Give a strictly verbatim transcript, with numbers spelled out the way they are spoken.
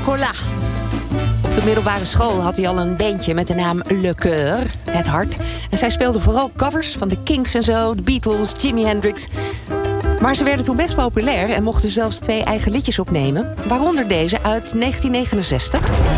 Chocolat. Op de middelbare school had hij al een bandje met de naam Le Coeur, het hart. En zij speelde vooral covers van de Kinks en zo, de Beatles, Jimi Hendrix. Maar ze werden toen best populair en mochten zelfs twee eigen liedjes opnemen. Waaronder deze uit negentien negenenzestig.